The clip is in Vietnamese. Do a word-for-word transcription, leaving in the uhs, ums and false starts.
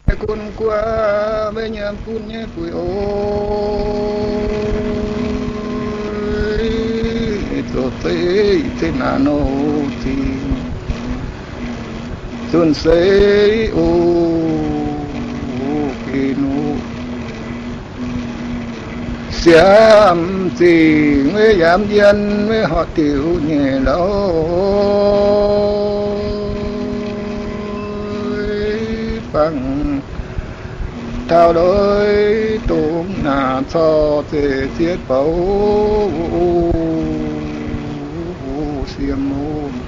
Kun qua bên nhà kun nhé cùi ôi tổ tế thế nào nô thì xuân xây ô kỳ nô xiêm gì mới giảm dân mới họ tiểu nhẹ lâu bằng thao đối tụng nà cho thể thiết bấu xiêm môn